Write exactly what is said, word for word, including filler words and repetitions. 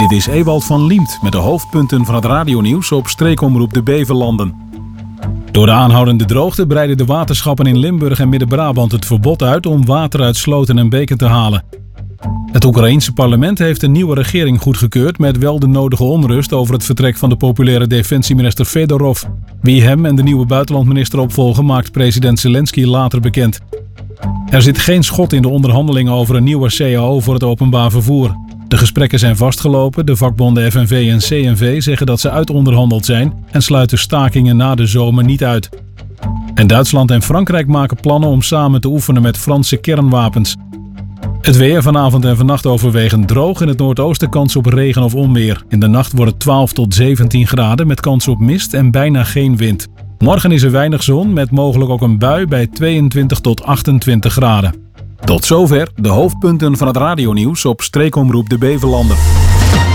Dit is Ewald van Liemt met de hoofdpunten van het radionieuws op streekomroep de Beverlanden. Door de aanhoudende droogte breiden de waterschappen in Limburg en Midden-Brabant het verbod uit om water uit sloten en beken te halen. Het Oekraïense parlement heeft een nieuwe regering goedgekeurd met wel de nodige onrust over het vertrek van de populaire defensieminister Fedorov. Wie hem en de nieuwe buitenlandminister opvolgen maakt president Zelensky later bekend. Er zit geen schot in de onderhandelingen over een nieuwe C A O voor het openbaar vervoer. De gesprekken zijn vastgelopen, de vakbonden F N V en C N V zeggen dat ze uitonderhandeld zijn en sluiten stakingen na de zomer niet uit. En Duitsland en Frankrijk maken plannen om samen te oefenen met Franse kernwapens. Het weer vanavond en vannacht overwegend droog. In het noordoosten kans op regen of onweer. In de nacht wordt het twaalf tot zeventien graden met kans op mist en bijna geen wind. Morgen is er weinig zon met mogelijk ook een bui bij tweeëntwintig tot achtentwintig graden. Tot zover de hoofdpunten van het radionieuws op streekomroep de Beverlanden.